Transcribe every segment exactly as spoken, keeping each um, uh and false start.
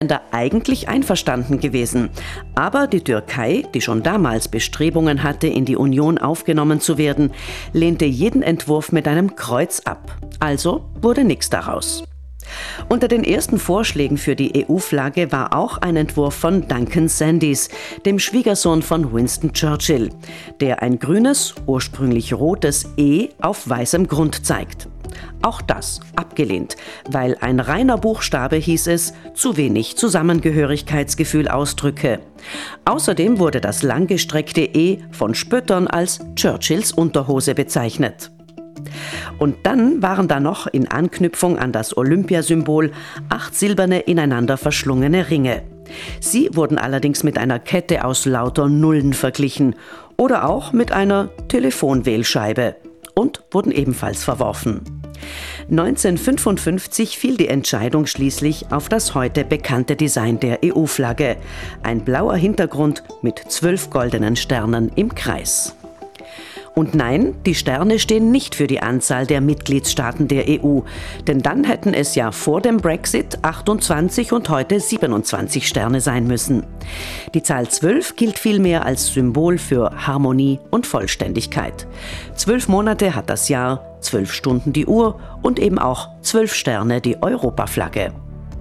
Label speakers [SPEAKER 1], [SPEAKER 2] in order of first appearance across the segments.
[SPEAKER 1] eigentlich einverstanden gewesen. Aber die Türkei, die schon damals Bestrebungen hatte, in die Union aufgenommen zu werden, lehnte jeden Entwurf mit einem Kreuz ab. Also wurde nichts daraus. Unter den ersten Vorschlägen für die E U-Flagge war auch ein Entwurf von Duncan Sandys, dem Schwiegersohn von Winston Churchill, der ein grünes, ursprünglich rotes E auf weißem Grund zeigt. Auch das abgelehnt, weil ein reiner Buchstabe, hieß es, zu wenig Zusammengehörigkeitsgefühl ausdrücke. Außerdem wurde das langgestreckte E von Spöttern als Churchills Unterhose bezeichnet. Und dann waren da noch in Anknüpfung an das Olympiasymbol acht silberne ineinander verschlungene Ringe. Sie wurden allerdings mit einer Kette aus lauter Nullen verglichen oder auch mit einer Telefonwählscheibe und wurden ebenfalls verworfen. neunzehnhundertfünfundfünfzig fiel die Entscheidung schließlich auf das heute bekannte Design der E U-Flagge. Ein blauer Hintergrund mit zwölf goldenen Sternen im Kreis. Und nein, die Sterne stehen nicht für die Anzahl der Mitgliedstaaten der E U, denn dann hätten es ja vor dem Brexit achtundzwanzig und heute siebenundzwanzig Sterne sein müssen. Die Zahl zwölf gilt vielmehr als Symbol für Harmonie und Vollständigkeit. Zwölf Monate hat das Jahr, zwölf Stunden die Uhr und eben auch zwölf Sterne die Europaflagge.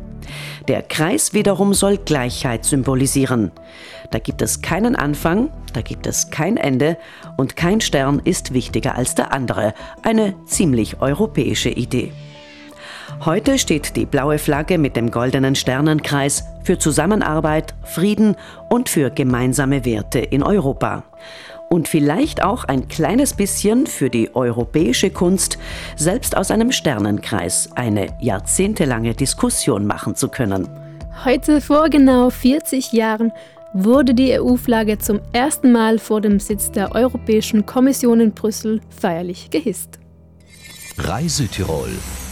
[SPEAKER 1] Der Kreis wiederum soll Gleichheit symbolisieren. Da gibt es keinen Anfang, da gibt es kein Ende und kein Stern ist wichtiger als der andere. Eine ziemlich europäische Idee. Heute steht die blaue Flagge mit dem goldenen Sternenkreis für Zusammenarbeit, Frieden und für gemeinsame Werte in Europa. Und vielleicht auch ein kleines bisschen für die europäische Kunst, selbst aus einem Sternenkreis eine jahrzehntelange Diskussion machen zu können.
[SPEAKER 2] Heute vor genau vierzig Jahren wurde die E U-Flagge zum ersten Mal vor dem Sitz der Europäischen Kommission in Brüssel feierlich gehisst.
[SPEAKER 3] Reise Tirol.